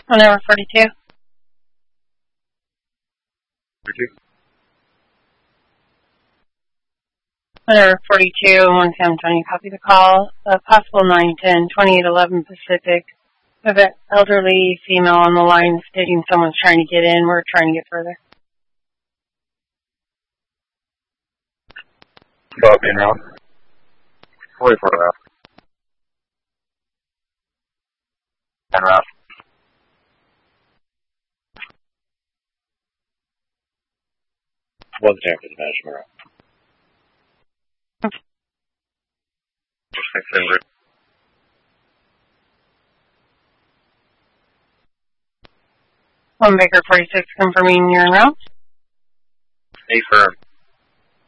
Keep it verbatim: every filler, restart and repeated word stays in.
On number forty-two. forty-two. On number forty-two, one Sam Tony, copy the call. Uh, possible nine ten, twenty-eight eleven Pacific. We have an elderly female on the line stating someone's trying to get in. We're trying to get further. Copy now. forty-four and a half. And a half. One San for the management. Six hundred. One Baker forty-six confirming your route. Affirm.